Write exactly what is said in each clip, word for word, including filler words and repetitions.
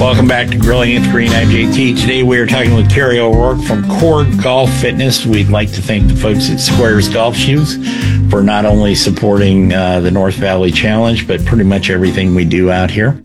Welcome back to Grilling at the Green. I'm J T. Today we are talking with Carrie O'Rourke from Core Golf Fitness. We'd like to thank the folks at Squares Golf Shoes for not only supporting uh, the North Valley Challenge, but pretty much everything we do out here.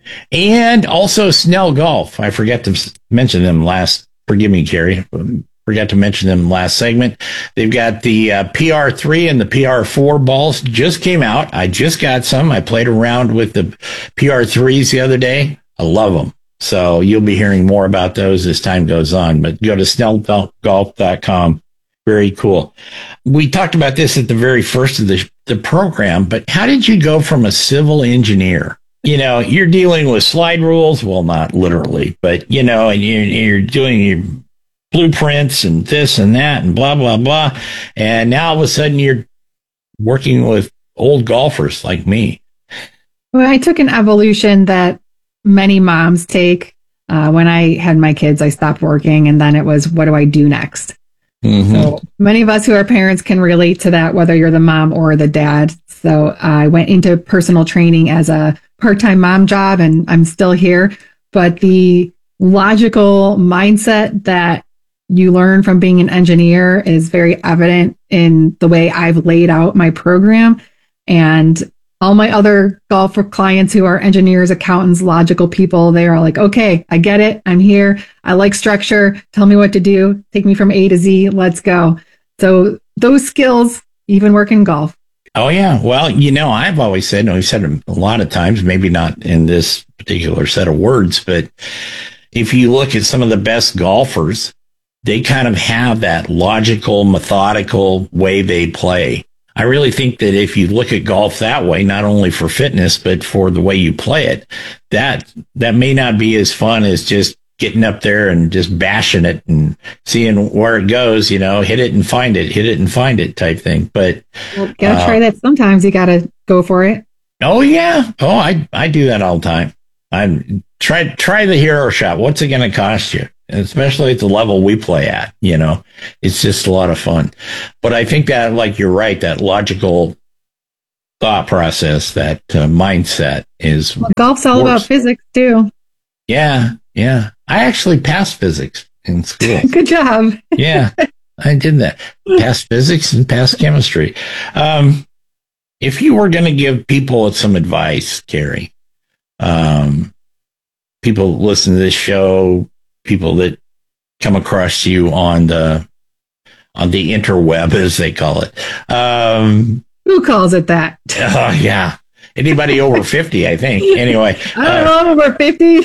And also Snell Golf. I forgot to mention them last. Forgive me, Carrie. Forgot to mention them last segment. They've got the uh, P R three and the P R four balls just came out. I just got some. I played around with the P R threes the other day. I love them. So you'll be hearing more about those as time goes on. But go to snell golf dot com. Very cool. We talked about this at the very first of the, the program, but how did you go from a civil engineer? You know, you're dealing with slide rules. Well, not literally, but, you know, and you're, you're doing your blueprints and this and that and blah, blah, blah. And now all of a sudden you're working with old golfers like me. Well, I took an evolution that many moms take. Uh, when I had my kids, I stopped working, and then it was, what do I do next? Mm-hmm. So many of us who are parents can relate to that, whether you're the mom or the dad. So uh, I went into personal training as a part-time mom job, and I'm still here. But the logical mindset that you learn from being an engineer is very evident in the way I've laid out my program. And all my other golfer clients who are engineers, accountants, logical people, they are like, okay, I get it. I'm here. I like structure. Tell me what to do. Take me from A to Z. Let's go. So those skills even work in golf. Oh, yeah. Well, you know, I've always said, and we've said it a lot of times, maybe not in this particular set of words, but if you look at some of the best golfers, they kind of have that logical, methodical way they play. I really think that if you look at golf that way, not only for fitness, but for the way you play it, that that may not be as fun as just getting up there and just bashing it and seeing where it goes, you know, hit it and find it, hit it and find it type thing. But well, gotta uh, try that sometimes. You gotta go for it. Oh, yeah. Oh, I, I do that all the time. I'm try, try the hero shot. What's it going to cost you? Especially at the level we play at, you know, it's just a lot of fun. But I think that, like, you're right, that logical thought process, that uh, mindset is well, golf's all worse. About physics too. Yeah. Yeah. I actually passed physics in school. Good job. Yeah, I did that. Passed physics and passed chemistry. Um, if you were going to give people some advice, Carrie, um, people listen to this show, people that come across you on the on the interweb, as they call it. Um, Who calls it that? Oh, yeah. Anybody over fifty, I think. Anyway. I don't uh, know, over fifty.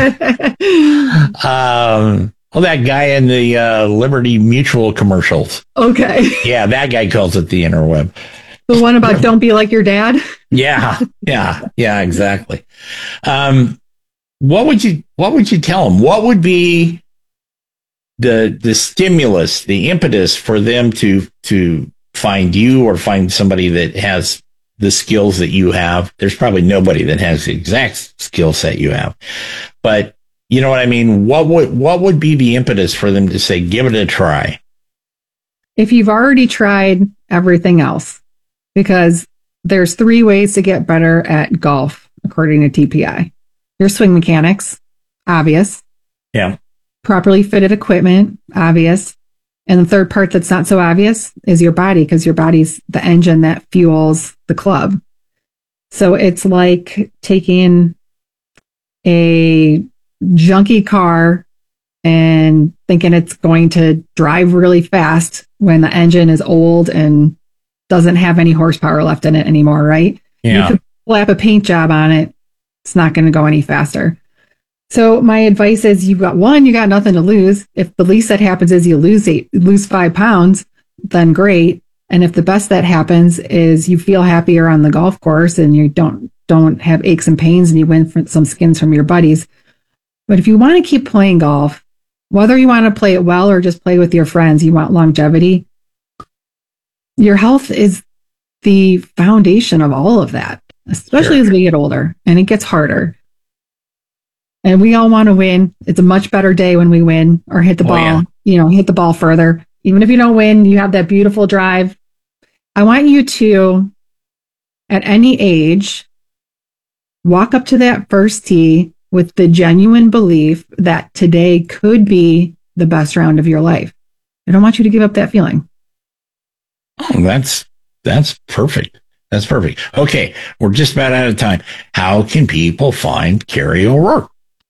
um, well, that guy in the uh, Liberty Mutual commercials. Okay. Yeah, that guy calls it the interweb. The one about don't be like your dad? Yeah, yeah, yeah, exactly. Um, What would you What would you tell them? What would be the the stimulus, the impetus for them to to find you or find somebody that has the skills that you have? There's probably nobody that has the exact skill set you have, but you know what I mean. What would What would be the impetus for them to say, give it a try? If you've already tried everything else, because there's three ways to get better at golf, according to T P I. Your swing mechanics, obvious. Yeah. Properly fitted equipment, obvious. And the third part that's not so obvious is your body, because your body's the engine that fuels the club. So it's like taking a junky car and thinking it's going to drive really fast when the engine is old and doesn't have any horsepower left in it anymore, right? Yeah. You could slap a paint job on it. It's not going to go any faster. So my advice is, you've got one, you got nothing to lose. If the least that happens is you lose eight, lose five pounds, then great. And if the best that happens is you feel happier on the golf course and you don't don't have aches and pains and you win for some skins from your buddies. But if you want to keep playing golf, whether you want to play it well or just play with your friends, you want longevity. Your health is the foundation of all of that, especially sure. as we get older and it gets harder. And we all want to win. It's a much better day when we win or hit the oh, ball, yeah. you know, hit the ball further. Even if you don't win, you have that beautiful drive. I want you to, at any age, walk up to that first tee with the genuine belief that today could be the best round of your life. I don't want you to give up that feeling. Oh, that's, that's perfect. That's perfect. Okay. We're just about out of time. How can people find Carrie O'Rourke?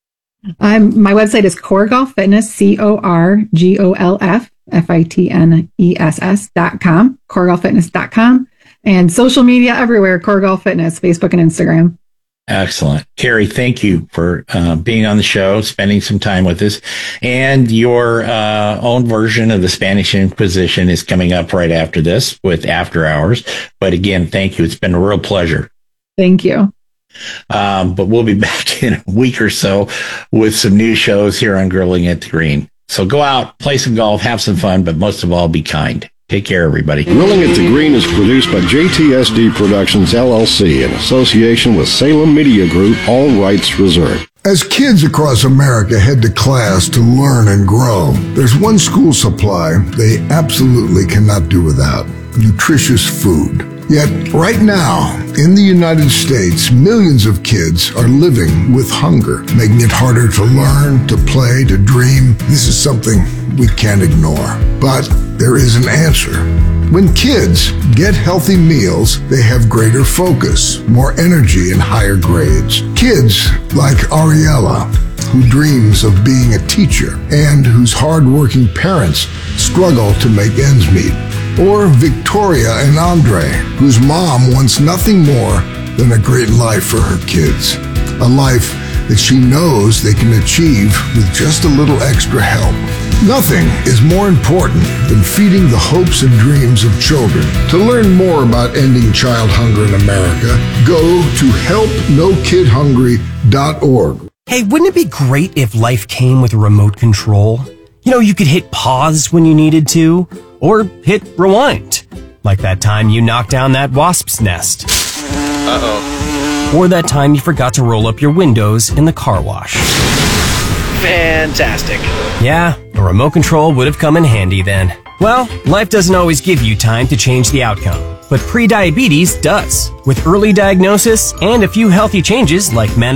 Um, my website is Core Golf Fitness, C O R G O L F F I T N E S S dot com, core golf fitness dot com, and social media everywhere, Core Golf Fitness, Facebook and Instagram. Excellent. Carrie, thank you for uh, being on the show, spending some time with us. And your uh, own version of the Spanish Inquisition is coming up right after this with After Hours. But again, thank you. It's been a real pleasure. Thank you. Um, but we'll be back in a week or so with some new shows here on Grilling at the Green. So go out, play some golf, have some fun, but most of all, be kind. Take care, everybody. Grilling at the Green is produced by J T S D Productions, L L C, in association with Salem Media Group, all rights reserved. As kids across America head to class to learn and grow, there's one school supply they absolutely cannot do without: nutritious food. Yet, right now, in the United States, millions of kids are living with hunger, making it harder to learn, to play, to dream. This is something we can't ignore. But there is an answer. When kids get healthy meals, they have greater focus, more energy, and higher grades. Kids like Ariella, who dreams of being a teacher and whose hardworking parents struggle to make ends meet. Or Victoria and Andre, whose mom wants nothing more than a great life for her kids. A life that she knows they can achieve with just a little extra help. Nothing is more important than feeding the hopes and dreams of children. To learn more about ending child hunger in America, go to help no kid hungry dot org. Hey, wouldn't it be great if life came with a remote control? You know, you could hit pause when you needed to, or hit rewind. Like that time you knocked down that wasp's nest. Uh-oh. Or that time you forgot to roll up your windows in the car wash. Fantastic. Yeah, a remote control would have come in handy then. Well, life doesn't always give you time to change the outcome, but prediabetes does. With early diagnosis and a few healthy changes like managing